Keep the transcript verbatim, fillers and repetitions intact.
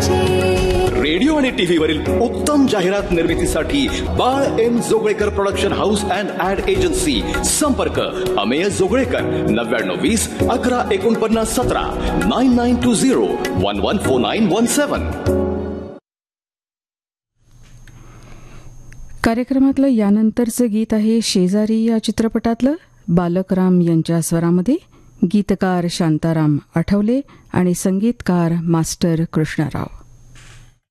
Radio आणि टीव्हीवरील उत्तम जाहिरात निर्मितीसाठी बाळ M Joglekar production house and add agency. संपर्क अमेय जोगळेकर नव्याण्णव वीस अकरा एकोणपन्नास सतरा nine nine to zero one one four nine one सेवन. कार्यक्रमातलं यानंतरचं गीत आहे शेजारी या चित्रपटातलं. बालकराम यांच्या स्वरामध्ये, गीतकार शांताराम आठवले आणि संगीतकार मास्टर कृष्णराव.